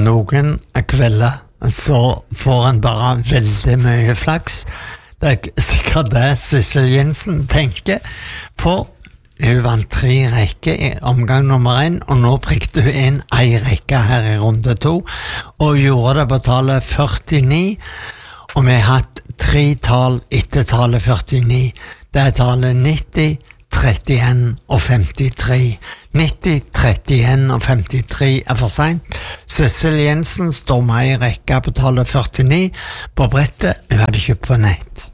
Noen kvelder så får en bare veldig mye flaks. Det sikkert det Sissel Jensen tenker, for hun vant 3 rekker i omgang nummer 1, og nå prikte hun inn 1 rekke her i runde 2, og gjorde det på tallet 49, og vi har hatt 3 tall etter tallet 49. Det er tallet 90, 31 og 53. 90, 31 og 53 er for sent. Sissel Jensen står med 1 rekke på tallet 49 på brettet hun hadde kjøpt på nett.